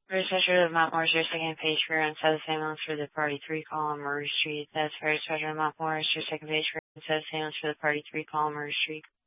First treasure of Mount Morris, your second page for inside the same ones for the party 3 column Murray Street. That's first treasure of Mount Morris, your second page for inside the same ones for the party 3 column Murray Street.